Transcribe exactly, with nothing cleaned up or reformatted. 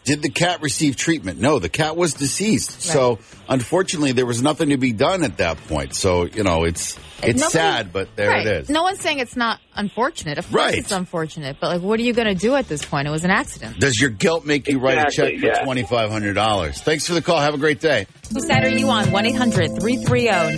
Did the cat receive treatment? No, the cat was deceased. Right. So, unfortunately, there was nothing to be done at that point. So, you know, it's it's Nobody, sad, but there right. it is. No one's saying it's not unfortunate. Of course right. it's unfortunate. But, like, what are you going to do at this point? It was an accident. Does your guilt make you exactly, write a check for yeah. twenty-five hundred dollars? Thanks for the call. Have a great day. Whose side are you on? one eight hundred three three zero